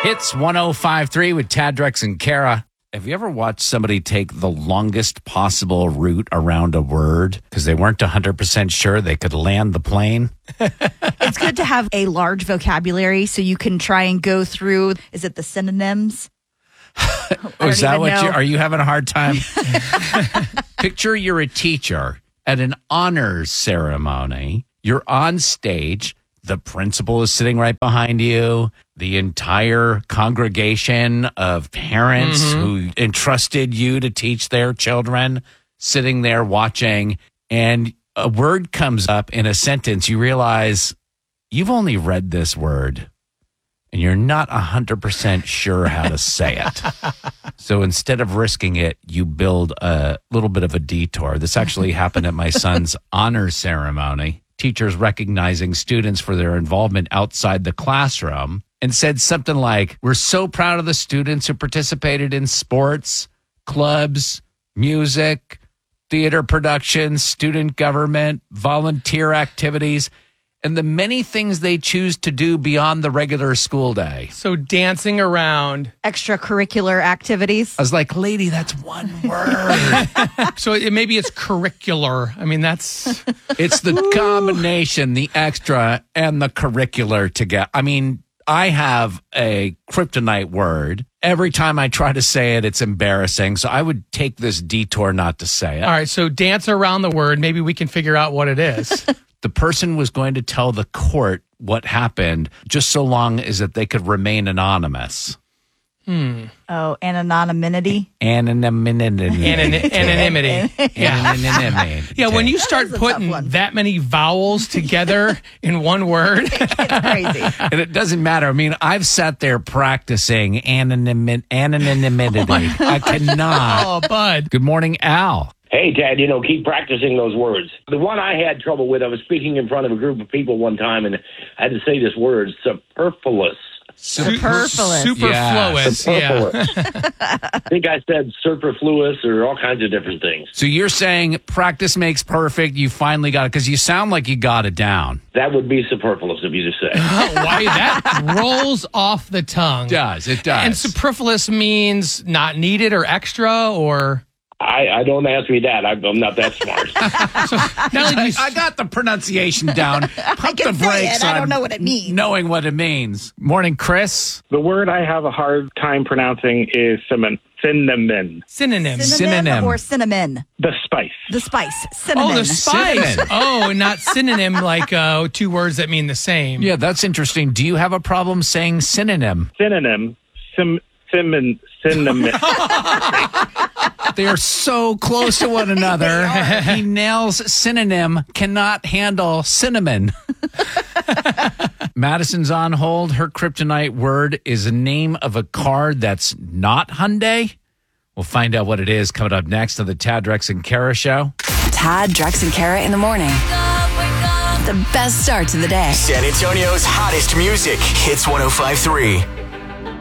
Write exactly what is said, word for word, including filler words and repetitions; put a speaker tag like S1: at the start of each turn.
S1: Hits one oh five point three with Tad, Drex, and Kara. Have you ever watched somebody take the longest possible route around a word because they weren't one hundred percent sure they could land the plane?
S2: It's good to have a large vocabulary so you can try and go through, is it the synonyms?
S1: Oh, is that what you, are you having a hard time? Picture you're a teacher at an honors ceremony. You're on stage. The principal is sitting right behind you. The entire congregation of parents mm-hmm. who entrusted you to teach their children sitting there watching. And a word comes up in a sentence. You realize you've only read this word and you're not one hundred percent sure how to say it. So instead of risking it, you build a little bit of a detour. This actually happened at my son's honor ceremony. Teachers recognizing students for their involvement outside the classroom and said something like, we're so proud of the students who participated in sports, clubs, music, theater productions, student government, volunteer activities, and the many things they choose to do beyond the regular school day.
S3: So dancing around.
S2: Extracurricular activities.
S1: I was like, lady, that's one word.
S3: So it, maybe it's curricular. I mean, that's...
S1: It's the combination, the extra and the curricular together. I mean, I have a kryptonite word. Every time I try to say it, it's embarrassing. So I would take this detour not to say it.
S3: All right, so dance around the word. Maybe we can figure out what it is.
S1: The person was going to tell the court what happened just so long as that they could remain anonymous.
S3: Hmm.
S2: Oh, anonymity?
S1: Anonymity.
S3: Anonymity. Anonymity.
S1: Yeah.
S3: Anonymity. Yeah, when you start putting that many vowels together in one word.
S2: It's crazy.
S1: And it doesn't matter. I mean, I've sat there practicing anonymity. Anonymity. I cannot.
S3: Oh, bud.
S1: Good morning, Al.
S4: Hey, Dad, you know, keep practicing those words. The one I had trouble with, I was speaking in front of a group of people one time, and I had to say this word, superfluous.
S2: Superfluous.
S3: Superfluous, yeah.
S4: Superfluous. I think I said superfluous or all kinds of different things.
S1: So you're saying practice makes perfect. You finally got it because you sound like you got it down.
S4: That would be superfluous of you to say.
S3: Why? That rolls off the tongue.
S1: It does. It does.
S3: And superfluous means not needed or extra or...
S4: I, I don't ask me that. I'm, I'm not that smart.
S3: So, not like you,
S1: I got the pronunciation down. Pump the brakes
S2: I
S1: on
S2: don't know what it means.
S1: Knowing what it means. Morning, Chris.
S5: The word I have a hard time pronouncing is cinnamon. Cinnamon.
S3: Synonym.
S2: Synonym,
S1: Synonym.
S2: or cinnamon?
S5: The spice.
S2: The spice. Cinnamon.
S3: Oh, the spice.
S1: Cinnamon.
S3: Oh, not synonym like uh, two words that mean the same.
S1: Yeah, that's interesting. Do you have a problem saying synonym?
S5: Synonym. Sim, cinnamon. Cinnamon.
S1: They are so close to one another. He nails synonym, cannot handle cinnamon. Madison's on hold. Her kryptonite word is a name of a car that's not Hyundai. We'll find out what it is coming up next on the Tad, Drex, and Kara Show.
S6: Tad, Drex, and Kara in the morning. The best start to the day.
S7: San Antonio's hottest music. Hits one oh five point three.